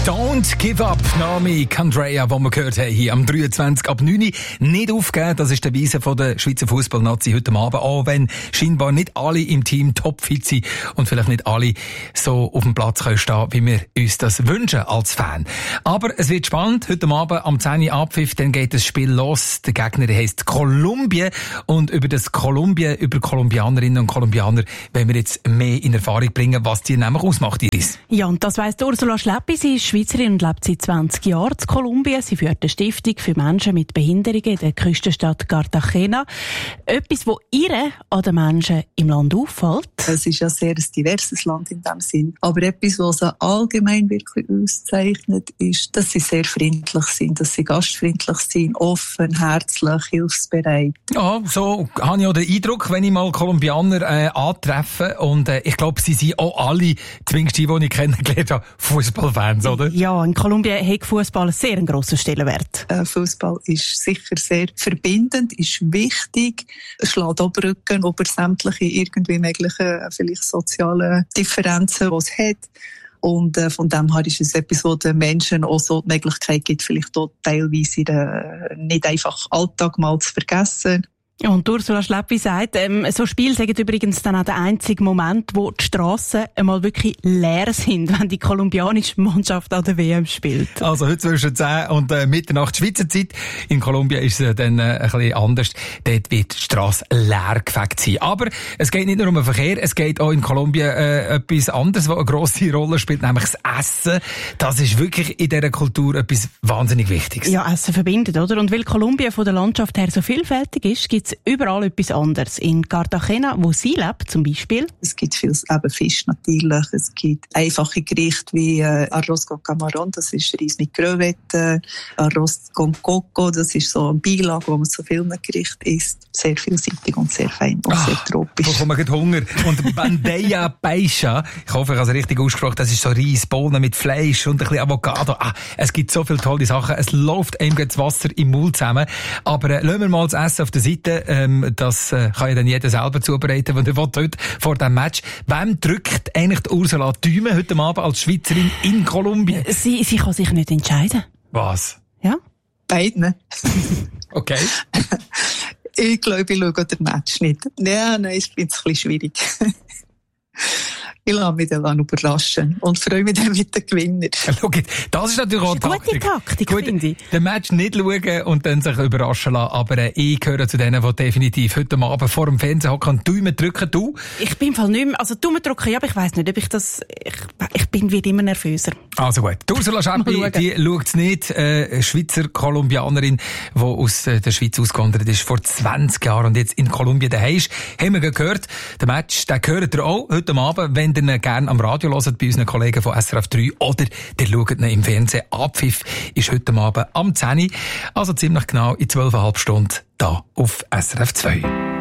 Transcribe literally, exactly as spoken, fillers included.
Don't give up, Naomi Candrea, die wir gehört haben, hier am dreiundzwanzig ab neun. Nicht aufgeben, das ist der Weise von der Schweizer Fußballnazi heute Abend. Auch wenn scheinbar nicht alle im Team topfit sind und vielleicht nicht alle so auf dem Platz können stehen, wie wir uns das wünschen als Fan. Aber es wird spannend. Heute Abend am zehn Uhr Abpfiff, dann geht das Spiel los. Der Gegner heisst Kolumbien. Und über das Kolumbien, über Kolumbianerinnen und Kolumbianer, wollen wir jetzt mehr in Erfahrung bringen, was die nämlich ausmacht, Iris. Ja, und das weiss Ursula Schleppi. Sie ist Schweizerin und lebt seit zwanzig Jahren in Kolumbien. Sie führt eine Stiftung für Menschen mit Behinderungen in der Küstenstadt Cartagena. Etwas, was ihr an den Menschen im Land auffällt? Es ist ja sehr ein diverses Land in dem Sinn. Aber etwas, was sie allgemein wirklich auszeichnet, ist, dass sie sehr freundlich sind, dass sie gastfreundlich sind, offen, herzlich, hilfsbereit. Ja, so habe ich auch den Eindruck, wenn ich mal Kolumbianer äh, antreffe. Und äh, ich glaube, sie sind auch alle, zumindest die, die ich kennengelernt habe, Fußballfans, oder? Ja, in Kolumbien hat Fußball sehr einen grossen Stellenwert. Äh, Fußball ist sicher sehr verbindend, ist wichtig, schlägt auch Brücken über sämtliche irgendwie möglichen, vielleicht sozialen Differenzen, die es hat. Und äh, von dem her ist es etwas, wo den Menschen auch so die Möglichkeit gibt, vielleicht auch teilweise den nicht einfach Alltag mal zu vergessen. Ja, und Ursula Schleppi sagt, ähm, so Spiele sind übrigens dann auch der einzige Moment, wo die Strassen einmal wirklich leer sind, wenn die kolumbianische Mannschaft an der W M spielt. Also heute zwischen zehn und äh, Mitternacht Schweizer Zeit. In Kolumbien ist es dann äh, ein bisschen anders. Dort wird die Strasse leer gefegt sein. Aber es geht nicht nur um den Verkehr, es geht auch in Kolumbien äh, etwas anderes, was eine grosse Rolle spielt, nämlich das Essen. Das ist wirklich in dieser Kultur etwas wahnsinnig Wichtiges. Ja, Essen verbindet, oder? Und weil Kolumbien von der Landschaft her so vielfältig ist, gibt es überall etwas anderes. In Cartagena, wo sie lebt, zum Beispiel. Es gibt viel eben Fisch natürlich. Es gibt einfache Gerichte wie äh, Arroz con Camarón, das ist Reis mit Crevetten. Arroz con Coco, das ist so ein Beilage, wo man so vielen Gerichten isst. Sehr vielseitig und sehr fein und Ach, sehr tropisch. Da kommt man Hunger. Und Bandeja Paisa, ich hoffe, ich habe es richtig ausgesprochen, das ist so Reis, Bohnen mit Fleisch und ein bisschen Avocado. Ah, es gibt so viele tolle Sachen. Es läuft einem das Wasser im Mund zusammen. Aber äh, lassen wir mal das Essen auf der Seite. Ähm, das äh, kann ja dann jeder selber zubereiten, wenn er will, heute vor dem Match. Wem drückt eigentlich die Ursula Thüme heute Abend als Schweizerin in Kolumbien? Sie, sie kann sich nicht entscheiden. Was? Ja? Beiden. Okay. Ich glaube, ich schaue den Match nicht. Ja, nein, ich finde es ein bisschen schwierig. Ich lasse mich dann überraschen und freue mich dann mit den Gewinner. Schau, das ist natürlich auch eine gute Taktik, finde ich. Den Match nicht schauen und dann sich überraschen lassen. Aber äh, ich gehöre zu denen, die definitiv heute Abend vor dem Fernsehen hocken und Daumen drücken. Du? Ich bin im Fall nicht mehr, also Daumen drücken, ja, aber ich weiss nicht, ob ich das, ich, ich bin wie immer nervöser. Also gut. Die Ursula Schleppi, die schaut es nicht. Äh, Schweizer Kolumbianerin, die aus äh, der Schweiz ausgewandert ist vor zwanzig Jahren und jetzt in Kolumbien daheim ist. Haben wir gehört, der Match, den gehört ihr auch heute Abend, wenn ihr gerne am Radio hört, bei unseren Kollegen von S R F drei oder ihr schaut ihn im Fernsehen. Abpfiff ist heute Abend am zehn Uhr, also ziemlich genau in zwölfeinhalb Stunden da auf S R F zwei.